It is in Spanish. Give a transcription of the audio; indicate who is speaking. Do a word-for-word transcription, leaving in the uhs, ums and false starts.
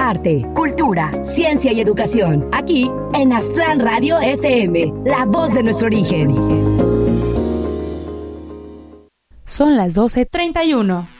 Speaker 1: arte, cultura, ciencia y educación. Aquí en Aztlán Radio F M, la voz de nuestro origen.
Speaker 2: Son las doce treinta y uno.